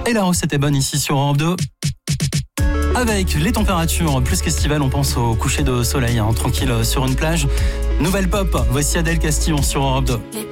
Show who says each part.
Speaker 1: Et la recette est bonne ici sur Europe 2. Avec les températures plus qu'estivales, on pense au coucher de soleil, tranquille sur une plage. Nouvelle pop, voici Adèle Castillon sur Europe 2.